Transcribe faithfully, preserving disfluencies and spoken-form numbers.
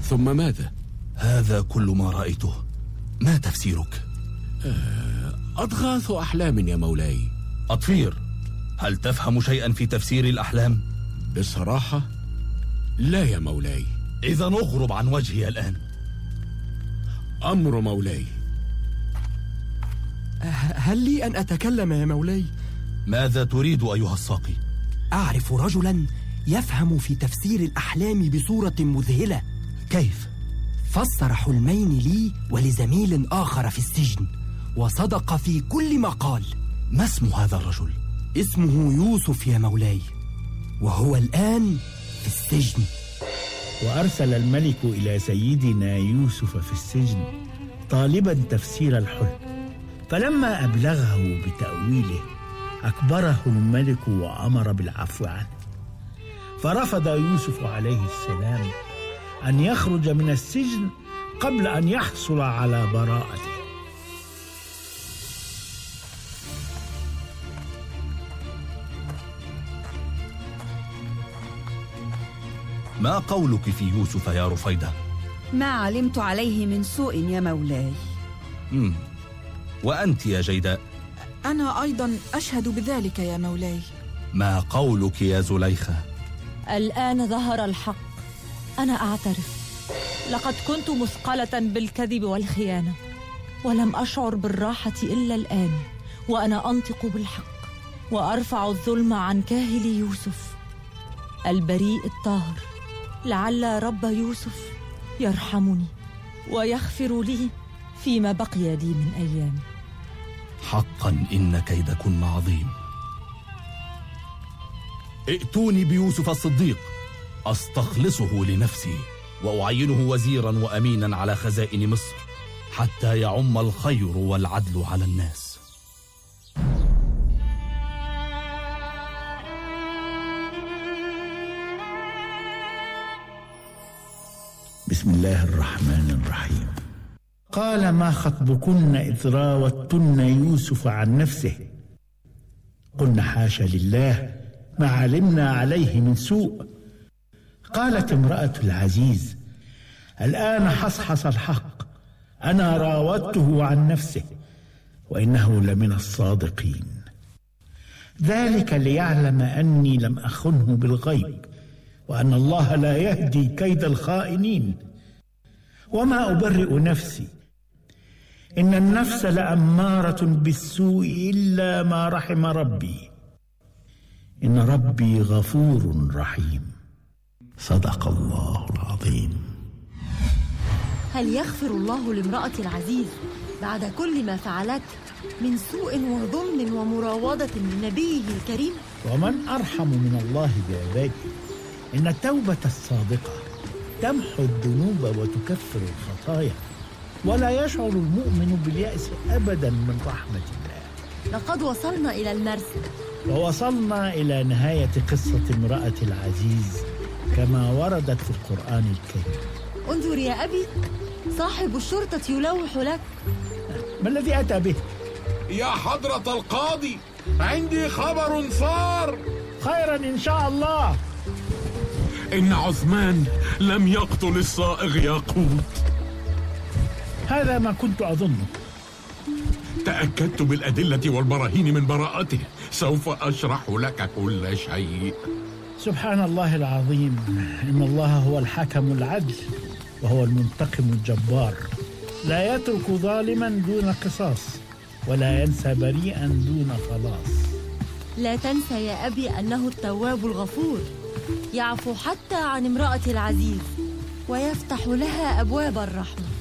ثم ماذا؟ هذا كل ما رأيته. ما تفسيرك؟ أضغاث أحلام يا مولاي. أطفير، هل تفهم شيئا في تفسير الأحلام؟ بصراحة لا يا مولاي. إذا اغرب عن وجهي الآن. أمر مولاي. هل لي أن أتكلم يا مولاي؟ ماذا تريد أيها الساقي؟ أعرف رجلا يفهم في تفسير الأحلام بصورة مذهلة. كيف؟ فسر حلمين لي ولزميل آخر في السجن، وصدق في كل ما قال. ما اسم هذا الرجل؟ اسمه يوسف يا مولاي، وهو الآن في السجن. وأرسل الملك إلى سيدنا يوسف في السجن طالبا تفسير الحلم، فلما أبلغه بتأويله أكبره الملك وأمر بالعفو عنه. فرفض يوسف عليه السلام أن يخرج من السجن قبل أن يحصل على براءته. ما قولك في يوسف يا رفيدة؟ ما علمت عليه من سوء يا مولاي. مم. وأنت يا جيداء؟ أنا أيضا أشهد بذلك يا مولاي. ما قولك يا زليخة؟ الآن ظهر الحق. أنا أعترف، لقد كنت مثقلة بالكذب والخيانة، ولم أشعر بالراحة إلا الآن وأنا أنطق بالحق وأرفع الظلم عن كاهل يوسف البريء الطاهر. لعل رب يوسف يرحمني ويغفر لي فيما بقي لي من أيام. حقا إن كيدكن عظيم. ائتوني بيوسف الصديق أستخلصه لنفسي، وأعينه وزيرا وأمينا على خزائن مصر، حتى يعم الخير والعدل على الناس. بسم الله الرحمن الرحيم. قال ما خطبكن إذ راوتن يوسف عن نفسه؟ قلنا حاشا لله، ما علمنا عليه من سوء. قالت امرأة العزيز الآن حصحص الحق، أنا راودته عن نفسه وإنه لمن الصادقين. ذلك ليعلم أني لم أخنه بالغيب، وأن الله لا يهدي كيد الخائنين. وما أبرئ نفسي، إن النفس لأمارة بالسوء إلا ما رحم ربي، إن ربي غفور رحيم. صدق الله العظيم. هل يغفر الله لامرأة العزيز بعد كل ما فعلته من سوء وظلم ومراودة من نبيه الكريم؟ ومن أرحم من الله بعباده؟ إن التوبة الصادقة تمحو الذنوب وتكفر الخطايا، ولا يشعر المؤمن باليأس أبدا من رحمة الله. لقد وصلنا إلى المرسى، ووصلنا إلى نهاية قصة امرأة العزيز كما وردت في القرآن الكريم. انظر يا أبي، صاحب الشرطة يلوح لك. ما الذي أتى به؟ يا حضرة القاضي، عندي خبر صار. خيرا إن شاء الله. إن عثمان لم يقتل الصائغ ياقوت. هذا ما كنت أظنه. تأكدت بالأدلة والبراهين من براءته، سوف أشرح لك كل شيء. سبحان الله العظيم، إن الله هو الحكم العدل وهو المنتقم الجبار، لا يترك ظالما دون قصاص ولا ينسى بريئا دون خلاص. لا تنسى يا أبي أنه التواب الغفور، يعفو حتى عن امرأة العزيز ويفتح لها أبواب الرحمة.